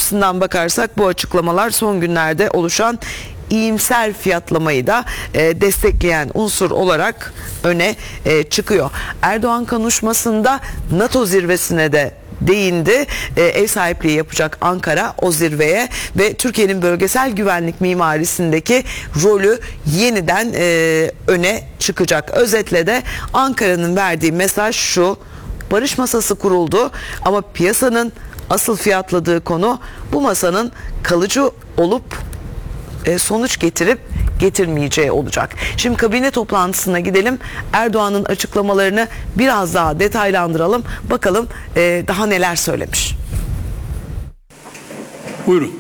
açısından bakarsak bu açıklamalar son günlerde oluşan iyimser fiyatlamayı da destekleyen unsur olarak öne çıkıyor. Erdoğan konuşmasında NATO zirvesine de değindi. Ev sahipliği yapacak Ankara o zirveye ve Türkiye'nin bölgesel güvenlik mimarisindeki rolü yeniden öne çıkacak. Özetle de Ankara'nın verdiği mesaj şu: barış masası kuruldu ama piyasanın asıl fiyatladığı konu bu masanın kalıcı olup sonuç getirip getirmeyeceği olacak. Şimdi kabine toplantısına gidelim. Erdoğan'ın açıklamalarını biraz daha detaylandıralım. Bakalım daha neler söylemiş. Buyurun.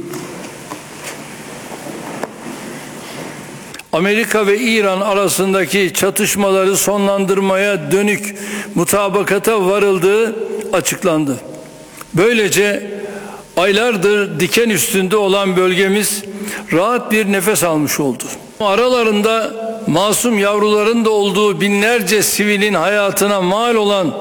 Amerika ve İran arasındaki çatışmaları sonlandırmaya dönük mutabakata varıldığı açıklandı. Böylece aylardır diken üstünde olan bölgemiz rahat bir nefes almış oldu. Aralarında masum yavruların da olduğu binlerce sivilin hayatına mal olan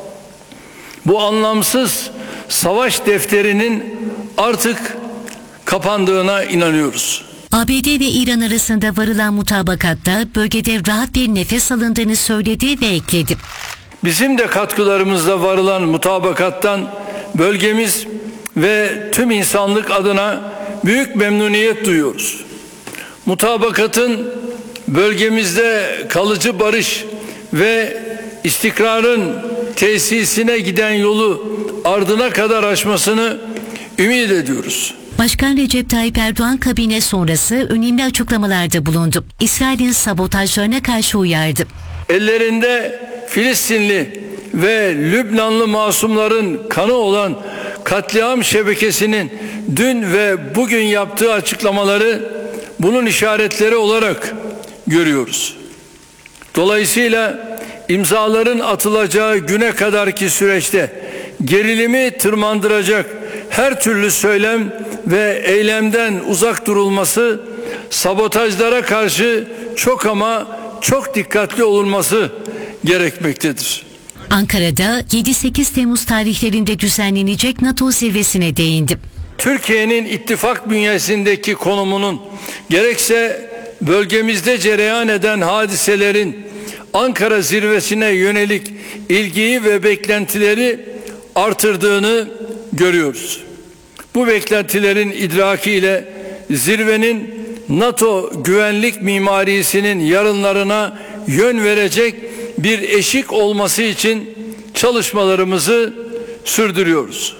bu anlamsız savaş defterinin artık kapandığına inanıyoruz. ABD ve İran arasında varılan mutabakatta bölgede rahat bir nefes alındığını söyledi ve ekledi. Bizim de katkılarımızla varılan mutabakattan bölgemiz ve tüm insanlık adına büyük memnuniyet duyuyoruz. Mutabakatın bölgemizde kalıcı barış ve istikrarın tesisine giden yolu ardına kadar aşmasını ümit ediyoruz. Başkan Recep Tayyip Erdoğan kabine sonrası önemli açıklamalarda bulundu. İsrail'in sabotajlarına karşı uyardı. Ellerinde Filistinli ve Lübnanlı masumların kanı olan katliam şebekesinin dün ve bugün yaptığı açıklamaları bunun işaretleri olarak görüyoruz. Dolayısıyla imzaların atılacağı güne kadarki süreçte gerilimi tırmandıracak her türlü söylem ve eylemden uzak durulması, sabotajlara karşı çok ama çok dikkatli olunması gerekmektedir. Ankara'da 7-8 Temmuz tarihlerinde düzenlenecek NATO zirvesine değindi. Türkiye'nin ittifak bünyesindeki konumunun gerekse bölgemizde cereyan eden hadiselerin Ankara zirvesine yönelik ilgiyi ve beklentileri artırdığını görüyoruz. Bu beklentilerin idrakiyle zirvenin NATO güvenlik mimarisinin yarınlarına yön verecek bir eşik olması için çalışmalarımızı sürdürüyoruz.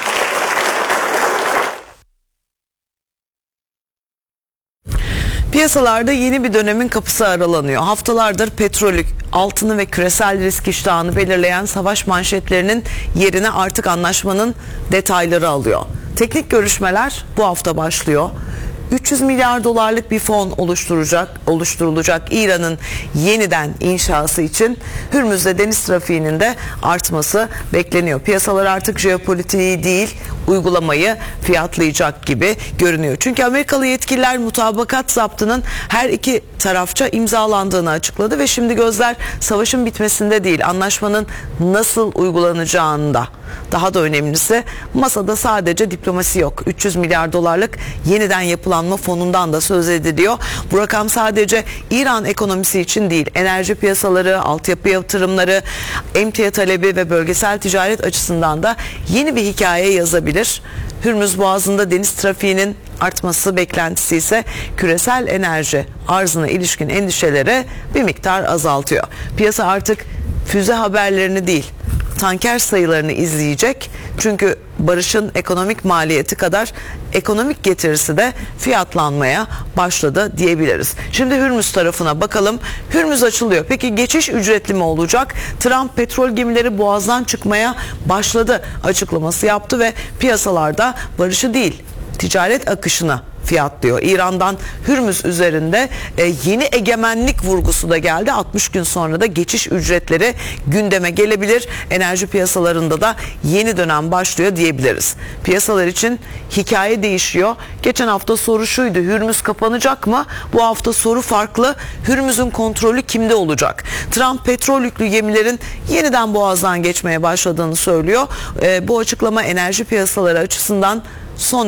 Piyasalarda yeni bir dönemin kapısı aralanıyor. Haftalardır petrolü, altını ve küresel risk iştahını belirleyen savaş manşetlerinin yerine artık anlaşmanın detayları alıyor. Teknik görüşmeler bu hafta başlıyor. 300 milyar dolarlık bir fon oluşturulacak İran'ın yeniden inşası için. Hürmüz'de deniz trafiğinin de artması bekleniyor. Piyasalar artık jeopolitiği değil, uygulamayı fiyatlayacak gibi görünüyor. Çünkü Amerikalı yetkililer mutabakat zaptının her iki tarafça imzalandığını açıkladı ve şimdi gözler savaşın bitmesinde değil, anlaşmanın nasıl uygulanacağında. Daha da önemlisi, masada sadece diplomasi yok. 300 milyar dolarlık yeniden yapılanma fonundan da söz ediliyor. Bu rakam sadece İran ekonomisi için değil, enerji piyasaları, altyapı yatırımları, emtia talebi ve bölgesel ticaret açısından da yeni bir hikaye yazabilir. Hürmüz Boğazı'nda deniz trafiğinin artması beklentisi ise küresel enerji arzına ilişkin endişeleri bir miktar azaltıyor. Piyasa artık füze haberlerini değil, tanker sayılarını izleyecek. Çünkü barışın ekonomik maliyeti kadar ekonomik getirisi de fiyatlanmaya başladı diyebiliriz. Şimdi Hürmüz tarafına bakalım. Hürmüz açılıyor. Peki geçiş ücretli mi olacak? Trump petrol gemileri boğazdan çıkmaya başladı açıklaması yaptı ve piyasalarda barışı değil, ticaret akışını fiyatlıyor. İran'dan Hürmüz üzerinde yeni egemenlik vurgusu da geldi. 60 gün sonra da geçiş ücretleri gündeme gelebilir. Enerji piyasalarında da yeni dönem başlıyor diyebiliriz. Piyasalar için hikaye değişiyor. Geçen hafta soru şuydu: Hürmüz kapanacak mı? Bu hafta soru farklı. Hürmüz'ün kontrolü kimde olacak? Trump petrol yüklü gemilerin yeniden boğazdan geçmeye başladığını söylüyor. Bu açıklama enerji piyasaları açısından son